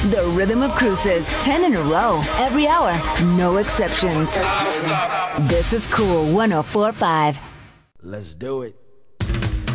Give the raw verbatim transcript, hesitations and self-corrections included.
The Rhythm of Cruises, ten in a row, every hour, no exceptions. This is Cool one oh four point five. Let's do it.